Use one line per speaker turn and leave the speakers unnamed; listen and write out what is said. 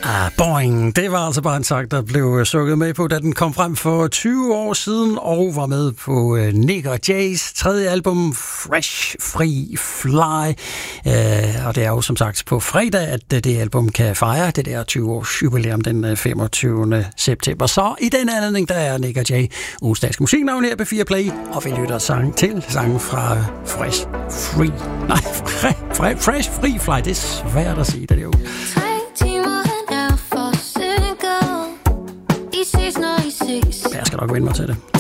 Boing. Det var altså bare en sang, der blev sukket med på, da den kom frem for 20 år siden, og var med på Nick og Jays tredje album, Fresh Free Fly. Og det er jo som sagt på fredag, at det album kan fejre det der 20-års jubilæum den 25. september. Så i den anledning, der er Nick og Jay ugens danske musiknavn her på 4 Play, og vi lytter sangen fra Fresh Free. Nej, Fresh Free Fly. Det er svært at sige, det er jo. Jeg skal nok vende mig til det.